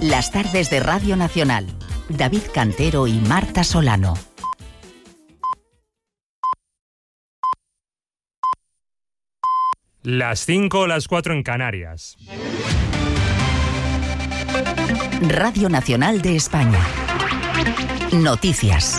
Las tardes de Radio Nacional. David Cantero y Marta Solano. Las 5 o las 4 en Canarias. Radio Nacional de España. Noticias.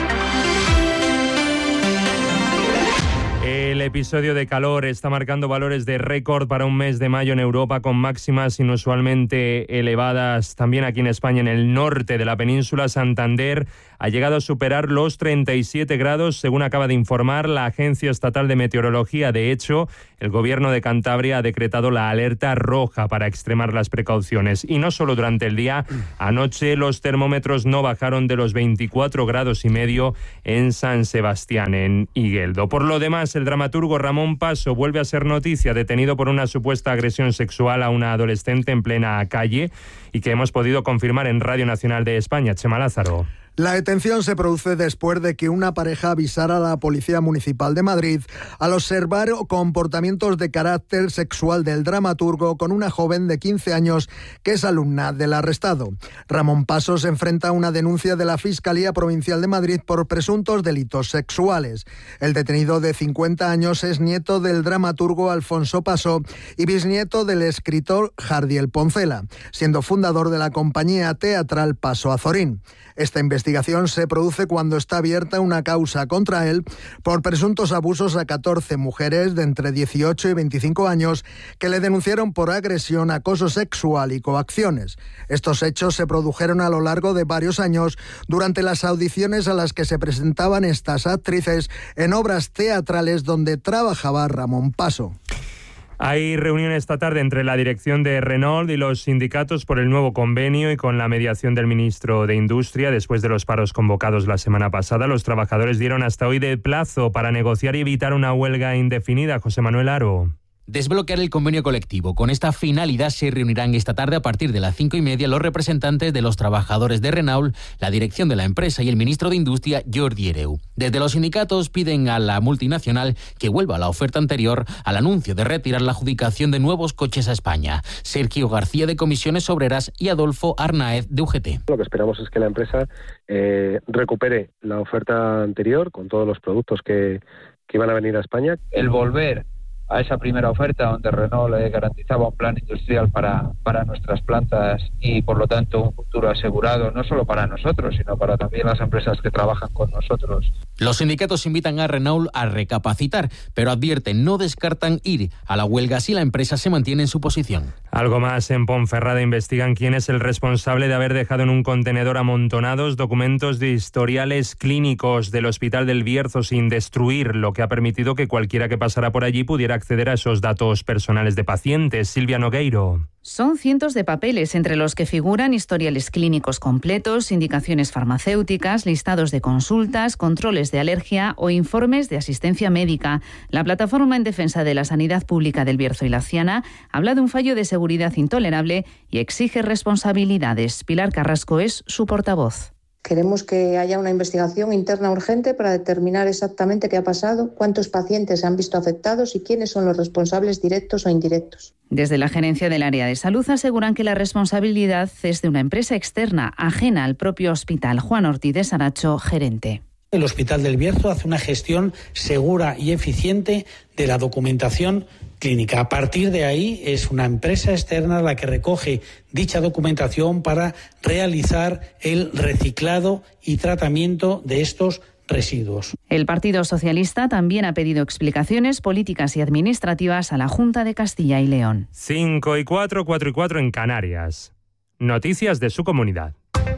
El episodio de calor está marcando valores de récord para un mes de mayo en Europa, con máximas inusualmente elevadas también aquí en España. En el norte de la península, Santander ha llegado a superar los 37 grados, según acaba de informar la Agencia Estatal de Meteorología. De hecho, el Gobierno de Cantabria ha decretado la alerta roja para extremar las precauciones. Y no solo durante el día, anoche los termómetros no bajaron de los 24 grados y medio en San Sebastián, en Igueldo. Por lo demás, el dramaturgo Ramón Paso vuelve a ser noticia, detenido por una supuesta agresión sexual a una adolescente en plena calle, y que hemos podido confirmar en Radio Nacional de España. Chema Lázaro. La detención se produce después de que una pareja avisara a la Policía Municipal de Madrid al observar comportamientos de carácter sexual del dramaturgo con una joven de 15 años que es alumna del arrestado. Ramón Paso se enfrenta a una denuncia de la Fiscalía Provincial de Madrid por presuntos delitos sexuales. El detenido, de 50 años, es nieto del dramaturgo Alfonso Paso y bisnieto del escritor Jardiel Poncela, siendo fundador de la compañía teatral Paso Azorín. Esta investigación se produce cuando está abierta una causa contra él por presuntos abusos a 14 mujeres de entre 18 y 25 años que le denunciaron por agresión, acoso sexual y coacciones. Estos hechos se produjeron a lo largo de varios años durante las audiciones a las que se presentaban estas actrices en obras teatrales donde trabajaba Ramón Paso. Hay reunión esta tarde entre la dirección de Renault y los sindicatos por el nuevo convenio y con la mediación del ministro de Industria. Después de los paros convocados la semana pasada, los trabajadores dieron hasta hoy de plazo para negociar y evitar una huelga indefinida. José Manuel Aro. Desbloquear el convenio colectivo. Con esta finalidad se reunirán esta tarde a partir de las 5:30 los representantes de los trabajadores de Renault, la dirección de la empresa y el ministro de Industria, Jordi Hereu. Desde los sindicatos piden a la multinacional que vuelva a la oferta anterior al anuncio de retirar la adjudicación de nuevos coches a España. Sergio García, de Comisiones Obreras, y Adolfo Arnaez, de UGT. Lo que esperamos es que la empresa recupere la oferta anterior con todos los productos que iban a venir a España. El volver a esa primera oferta donde Renault garantizaba un plan industrial para nuestras plantas y por lo tanto un futuro asegurado no solo para nosotros sino para también las empresas que trabajan con nosotros. Los sindicatos invitan a Renault a recapacitar, pero advierten no descartan ir a la huelga si la empresa se mantiene en su posición. Algo más. En Ponferrada investigan quién es el responsable de haber dejado en un contenedor amontonados documentos de historiales clínicos del Hospital del Bierzo sin destruir, lo que ha permitido que cualquiera que pasara por allí pudiera acceder a esos datos personales de pacientes. Silvia Nogueiro. Son cientos de papeles, entre los que figuran historiales clínicos completos, indicaciones farmacéuticas, listados de consultas, controles de alergia o informes de asistencia médica. La Plataforma en Defensa de la Sanidad Pública del Bierzo y la Ciana habla de un fallo de seguridad intolerable y exige responsabilidades. Pilar Carrasco es su portavoz. Queremos que haya una investigación interna urgente para determinar exactamente qué ha pasado, cuántos pacientes se han visto afectados y quiénes son los responsables directos o indirectos. Desde la Gerencia del Área de Salud aseguran que la responsabilidad es de una empresa externa, ajena al propio hospital. Juan Ortiz de Saracho, gerente. El Hospital del Bierzo hace una gestión segura y eficiente de la documentación clínica. A partir de ahí es una empresa externa la que recoge dicha documentación para realizar el reciclado y tratamiento de estos residuos. El Partido Socialista también ha pedido explicaciones políticas y administrativas a la Junta de Castilla y León. 5 y 4, 4 y 4 en Canarias. Noticias de su comunidad.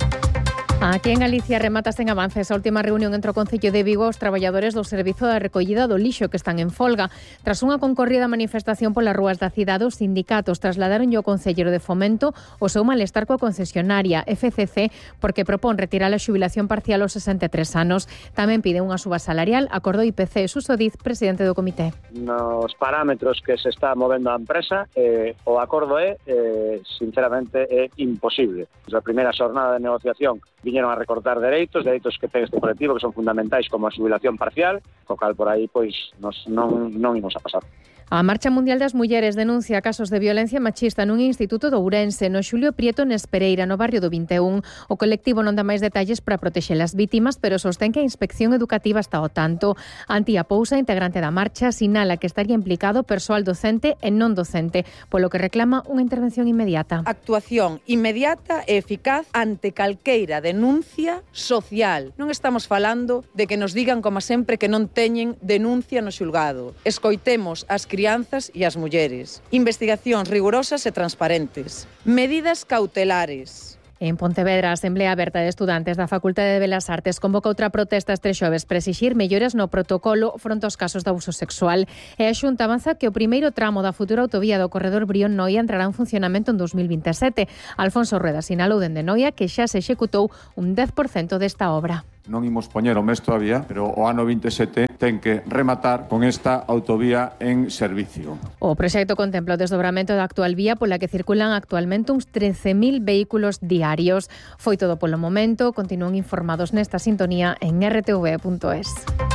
Aquí en Galicia rematas en avance esa última reunión entre o Concello de Vigo e os traballadores do Servizo de Recollida do Lixo que están en folga. Tras unha concorrida manifestación polas rúas da cidade, os sindicatos trasladaron ao Concelleiro de Fomento o seu malestar coa concesionaria FCC porque propón retirar a xubilación parcial aos 63 anos. Tamén pide unha suba salarial, acordou IPC. Suso Diz, presidente do comité. Nos parámetros que se está movendo a empresa, o acordo sinceramente, é imposible. A primeira xornada de negociación viñeron a recortar dereitos que ten este colectivo que son fundamentais como a xubilación parcial, co cal por aí pois non imos a pasar. A Marcha Mundial das Mulleres denuncia casos de violencia machista nun instituto de Ourense, no Xulio Prieto Nespereira, no barrio do 21. O colectivo non dá máis detalles para protexer as vítimas, pero sostén que a inspección educativa está ao tanto. Antía Pousa, integrante da marcha, sinala que estaría implicado persoal docente e non docente, polo que reclama unha intervención inmediata. Actuación inmediata e eficaz ante calqueira denuncia social. Non estamos falando de que nos digan, como sempre, que non teñen denuncia no xulgado. Escoitemos as crianzas e as mulleres. Investigacións rigurosas e transparentes. Medidas cautelares. En Pontevedra, a Asamblea Aberta de Estudantes da Facultade de Belas Artes convoca outra protesta este xoves para exixir melloras no protocolo fronte aos casos de abuso sexual. E a Xunta avanza que o primeiro tramo da futura autovía do corredor Brión-Noia entrará en funcionamento en 2027. Alfonso Rueda sinalou dende Noia que xa se executou un 10% desta obra. Non imos poñer o mes todavía, pero o ano 27 ten que rematar con esta autovía en servicio. O proxecto contempla o desdobramento da actual vía pola que circulan actualmente uns 13.000 vehículos diarios. Foi todo polo momento. Continúen informados nesta sintonía en rtv.es.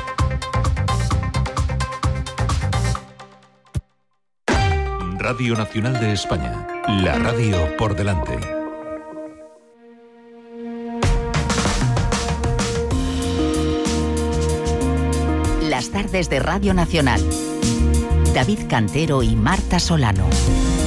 Radio Nacional de España. La radio por delante. Las tardes de Radio Nacional. David Cantero y Marta Solano.